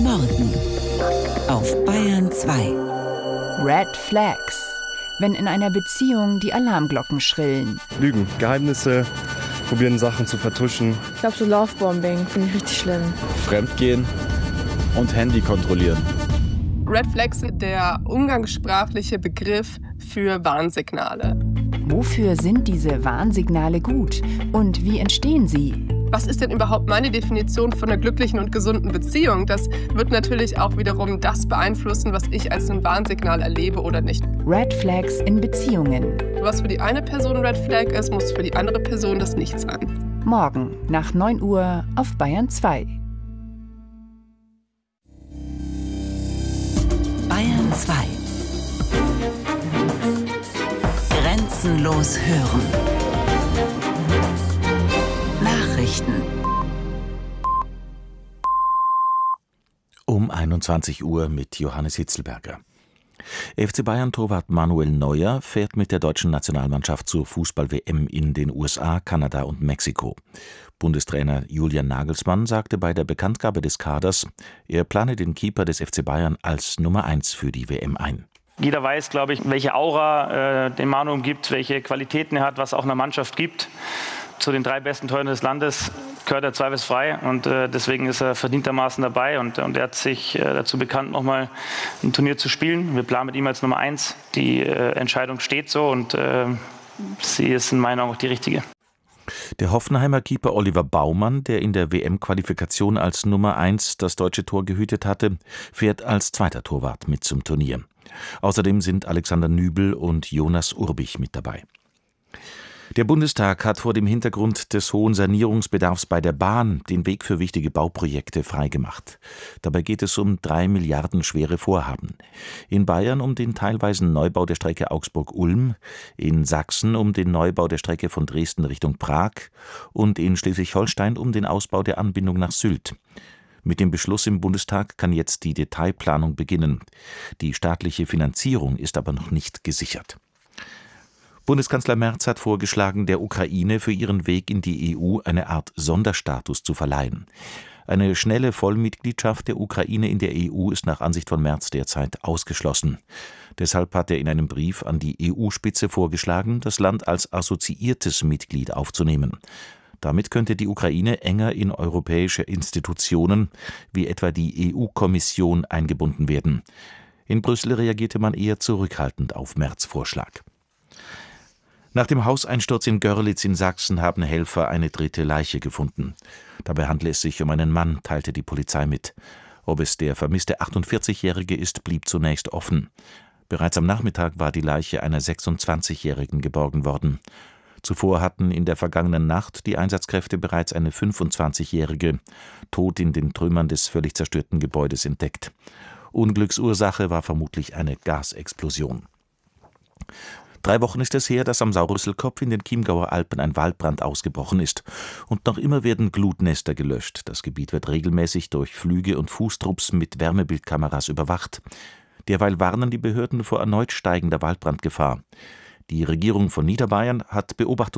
Morgen auf Bayern 2. Red Flags. Wenn in einer Beziehung die Alarmglocken schrillen. Lügen, Geheimnisse, probieren Sachen zu vertuschen. Ich glaube, so Lovebombing finde ich richtig schlimm. Fremdgehen und Handy kontrollieren. Red Flags ist der umgangssprachliche Begriff für Warnsignale. Wofür sind diese Warnsignale gut und wie entstehen sie? Was ist denn überhaupt meine Definition von einer glücklichen und gesunden Beziehung? Das wird natürlich auch wiederum das beeinflussen, was ich als ein Warnsignal erlebe oder nicht. Red Flags in Beziehungen. Was für die eine Person Red Flag ist, muss für die andere Person das nicht sein. Morgen nach 9 Uhr auf Bayern 2. Bayern 2. Grenzenlos hören. Nachrichten. Um 21 Uhr mit Johannes Hitzelberger. FC Bayern-Torwart Manuel Neuer fährt mit der deutschen Nationalmannschaft zur Fußball-WM in den USA, Kanada und Mexiko. Bundestrainer Julian Nagelsmann sagte bei der Bekanntgabe des Kaders, er plane den Keeper des FC Bayern als Nummer 1 für die WM ein. Jeder weiß, glaube ich, welche Aura den Manu umgibt, welche Qualitäten er hat, was auch einer Mannschaft gibt. Zu den 3 besten Torhütern des Landes gehört er zweifelsfrei und deswegen ist er verdientermaßen dabei und er hat sich dazu bekannt, nochmal ein Turnier zu spielen. Wir planen mit ihm als Nummer 1. Die Entscheidung steht so und sie ist in meinen Augen auch die richtige. Der Hoffenheimer Keeper Oliver Baumann, der in der WM-Qualifikation als Nummer 1 das deutsche Tor gehütet hatte, fährt als zweiter Torwart mit zum Turnier. Außerdem sind Alexander Nübel und Jonas Urbich mit dabei. Der Bundestag hat vor dem Hintergrund des hohen Sanierungsbedarfs bei der Bahn den Weg für wichtige Bauprojekte freigemacht. Dabei geht es um 3 Milliarden schwere Vorhaben. In Bayern um den teilweisen Neubau der Strecke Augsburg-Ulm, in Sachsen um den Neubau der Strecke von Dresden Richtung Prag und in Schleswig-Holstein um den Ausbau der Anbindung nach Sylt. Mit dem Beschluss im Bundestag kann jetzt die Detailplanung beginnen. Die staatliche Finanzierung ist aber noch nicht gesichert. Bundeskanzler Merz hat vorgeschlagen, der Ukraine für ihren Weg in die EU eine Art Sonderstatus zu verleihen. Eine schnelle Vollmitgliedschaft der Ukraine in der EU ist nach Ansicht von Merz derzeit ausgeschlossen. Deshalb hat er in einem Brief an die EU-Spitze vorgeschlagen, das Land als assoziiertes Mitglied aufzunehmen. Damit könnte die Ukraine enger in europäische Institutionen, wie etwa die EU-Kommission, eingebunden werden. In Brüssel reagierte man eher zurückhaltend auf Merz' Vorschlag. Nach dem Hauseinsturz in Görlitz in Sachsen haben Helfer eine 3. Leiche gefunden. Dabei handle es sich um einen Mann, teilte die Polizei mit. Ob es der vermisste 48-Jährige ist, blieb zunächst offen. Bereits am Nachmittag war die Leiche einer 26-Jährigen geborgen worden. Zuvor hatten in der vergangenen Nacht die Einsatzkräfte bereits eine 25-Jährige tot in den Trümmern des völlig zerstörten Gebäudes entdeckt. Unglücksursache war vermutlich eine Gasexplosion. 3 Wochen ist es her, dass am Sauerrüsselkopf in den Chiemgauer Alpen ein Waldbrand ausgebrochen ist. Und noch immer werden Glutnester gelöscht. Das Gebiet wird regelmäßig durch Flüge und Fußtrupps mit Wärmebildkameras überwacht. Derweil warnen die Behörden vor erneut steigender Waldbrandgefahr. Die Regierung von Niederbayern hat Beobachtungs